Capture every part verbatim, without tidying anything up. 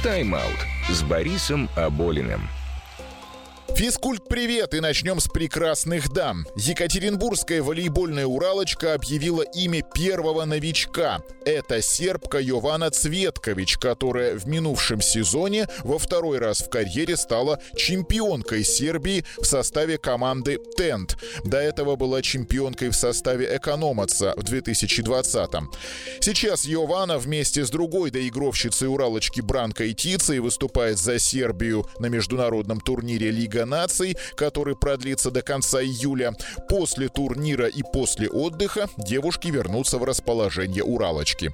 Тайм-аут с Борисом Аболиным. Физкульт-привет, и начнем с прекрасных дам. Екатеринбургская волейбольная «Уралочка» объявила имя первого новичка. Это сербка Йована Цветкович, которая в минувшем сезоне во второй раз в карьере стала чемпионкой Сербии в составе команды «Тент». До этого была чемпионкой в составе «Экономаца» в две тысячи двадцатом. Сейчас Йована вместе с другой доигровщицей «Уралочки» Бранкой Тицей выступает за Сербию на международном турнире «Лига наций», который продлится до конца июля. После турнира и после отдыха девушки вернутся в расположение «Уралочки».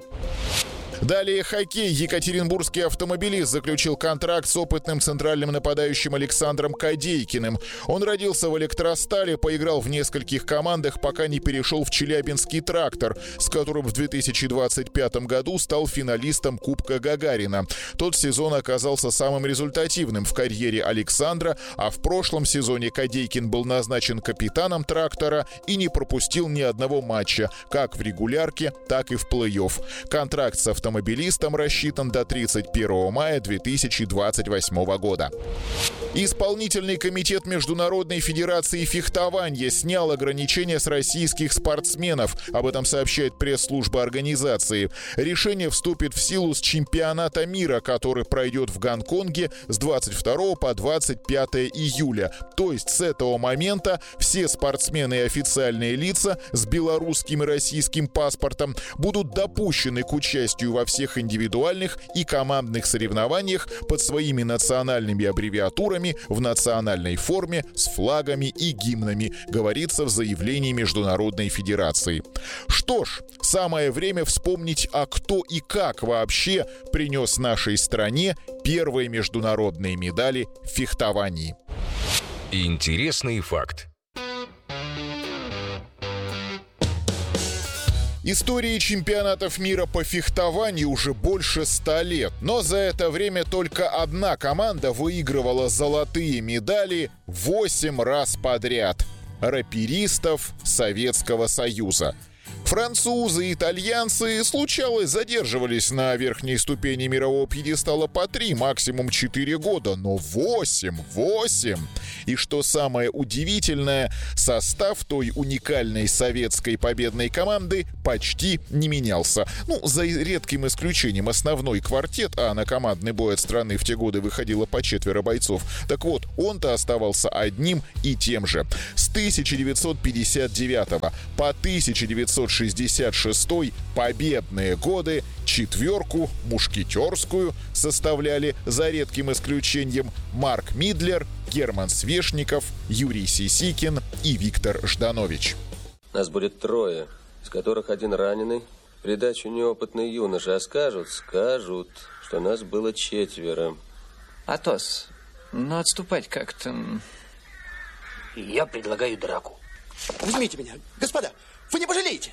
Далее хоккей. Екатеринбургский автомобилист заключил контракт с опытным центральным нападающим Александром Кадейкиным. Он родился в Электростале, поиграл в нескольких командах, пока не перешел в Челябинский «Трактор», с которым в две тысячи двадцать пятом году стал финалистом Кубка Гагарина. Тот сезон оказался самым результативным в карьере Александра, а в прошлом сезоне Кадейкин был назначен капитаном «Трактора» и не пропустил ни одного матча, как в регулярке, так и в плей-офф. Контракт с автомобилистом Автомобилистом рассчитан до тридцать первого мая две тысячи двадцать восьмого года. Исполнительный комитет Международной федерации фехтования снял ограничения с российских спортсменов. Об этом сообщает пресс-служба организации. Решение вступит в силу с чемпионата мира, который пройдет в Гонконге с двадцать второго по двадцать пятое июля. То есть с этого момента все спортсмены и официальные лица с белорусским и российским паспортом будут допущены к участию во всех индивидуальных и командных соревнованиях под своими национальными аббревиатурами в национальной форме с флагами и гимнами, говорится в заявлении Международной федерации. Что ж, самое время вспомнить, а кто и как вообще принес нашей стране первые международные медали в фехтовании. Интересный факт. Истории чемпионатов мира по фехтованию уже больше ста лет, но за это время только одна команда выигрывала золотые медали восемь раз подряд – раперистов Советского Союза. Французы и итальянцы, случалось, задерживались на верхней ступени мирового пьедестала по три, максимум четыре года, но восемь, восемь! И что самое удивительное, состав той уникальной советской победной команды почти не менялся. Ну, за редким исключением основной квартет, а на командный бой от страны в те годы выходило по четверо бойцов. Так вот, он-то оставался одним и тем же. С тысяча девятьсот пятьдесят девятого по тысяча девятьсот шестьдесят шестой победные годы четверку мушкетерскую составляли, за редким исключением, Марк Мидлер, Герман Свешников, Юрий Сисикин и Виктор Жданович. Нас будет трое, из которых один раненый. В придачу неопытные юноши, а скажут, скажут, что нас было четверо. Атос, но отступать как-то... Я предлагаю драку. Возьмите меня, господа, вы не пожалеете.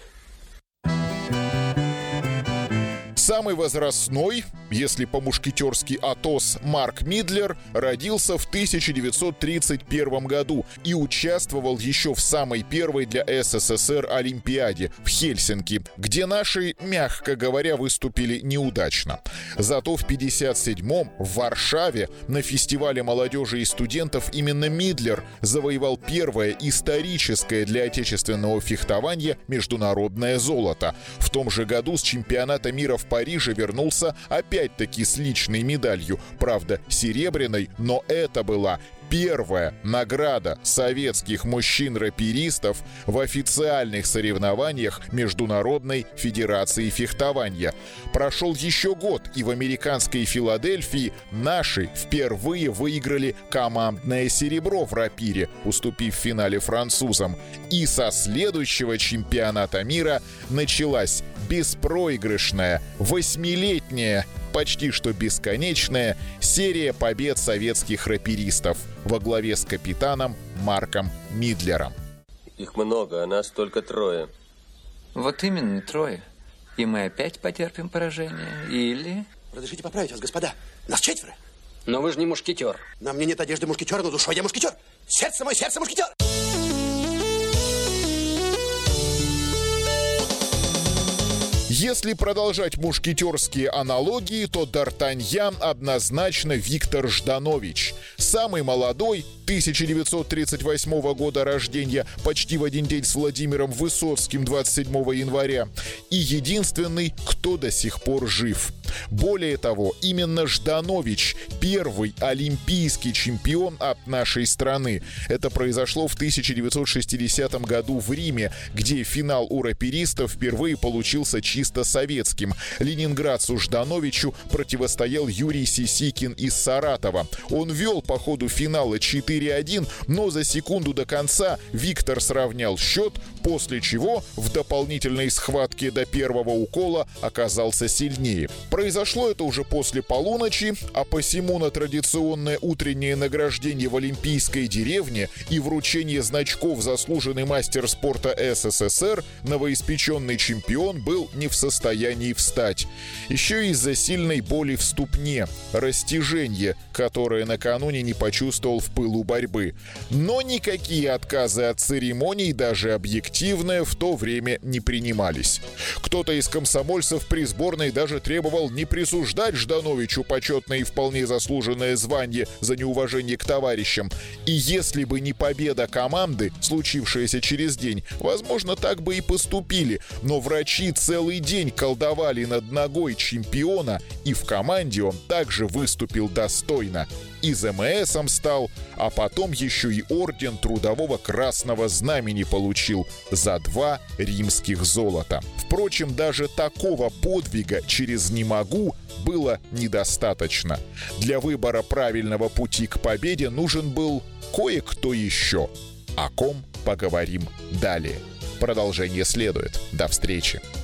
Самый возрастной, если по-мушкетерски Атос, Марк Мидлер, родился в тысяча девятьсот тридцать первом году и участвовал еще в самой первой для СССР Олимпиаде в Хельсинки, где наши, мягко говоря, выступили неудачно. Зато в пятьдесят седьмом в Варшаве на фестивале молодежи и студентов именно Мидлер завоевал первое историческое для отечественного фехтования международное золото. В том же году с чемпионата мира в Париже вернулся опять-таки с личной медалью, правда серебряной, но это была первая награда советских мужчин-раперистов в официальных соревнованиях Международной федерации фехтования. Прошел еще год, и в американской Филадельфии наши впервые выиграли командное серебро в рапире, уступив в финале французам. И со следующего чемпионата мира началась беспроигрышная, восьмилетняя, почти что бесконечная серия побед советских раперистов во главе с капитаном Марком Мидлером. Их много, а нас только трое. Вот именно трое. И мы опять потерпим поражение. Или... Разрешите поправить вас, господа. Нас четверо. Но вы же не мушкетер. На мне нет одежды мушкетера, но душой я мушкетер. Сердце мое, сердце мушкетер. Если продолжать мушкетерские аналогии, то Д'Артаньян однозначно Виктор Жданович. Самый молодой, тысяча девятьсот тридцать восьмого года рождения, почти в один день с Владимиром Высоцким, двадцать седьмого января, и единственный, кто до сих пор жив. Более того, именно Жданович – первый олимпийский чемпион от нашей страны. Это произошло в тысяча девятьсот шестидесятом году в Риме, где финал у раперистов впервые получился чисто советским. Ленинградцу Ждановичу противостоял Юрий Сисикин из Саратова. Он вел по ходу финала четыре один, но за секунду до конца Виктор сравнял счет, после чего в дополнительной схватке до первого укола оказался сильнее. Произошло это уже после полуночи, а посему на традиционное утреннее награждение в Олимпийской деревне и вручение значков «Заслуженный мастер спорта СССР» новоиспеченный чемпион был не в состоянии встать. Еще из-за сильной боли в ступне, растяжение, которое накануне не почувствовал в пылу борьбы. Но никакие отказы от церемоний, даже объективные, в то время не принимались. Кто-то из комсомольцев при сборной даже требовал не присуждать Ждановичу почетное и вполне заслуженное звание за неуважение к товарищам. И если бы не победа команды, случившаяся через день, возможно, так бы и поступили. Но врачи целый день колдовали над ногой чемпиона, и в команде он также выступил достойно. И ЗМСом стал, а потом еще и орден Трудового Красного Знамени получил за два римских золота. Впрочем, даже такого подвига через «не могу» было недостаточно. Для выбора правильного пути к победе нужен был кое-кто еще. О ком поговорим далее. Продолжение следует. До встречи.